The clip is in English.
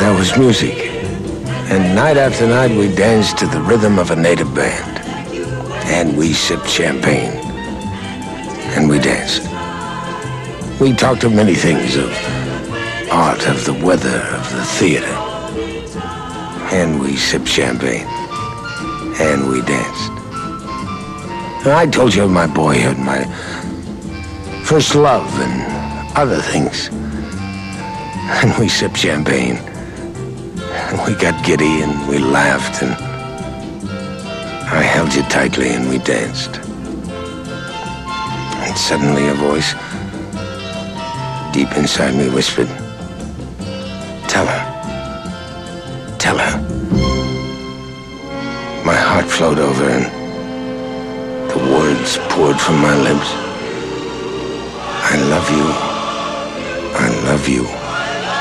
That was music. And night after night, we danced to the rhythm of a native band. And we sipped champagne. And we danced. We talked of many things, of art, of the weather, of the theater. And we sipped champagne. And we danced. And I told you of my boyhood, my first love, and other things. And we sipped champagne. And we got giddy, and we laughed, and I held you tightly, and we danced. And suddenly a voice deep inside me whispered, "Tell her. Tell her." My heart flowed over, and the words poured from my lips. I love you. I love you.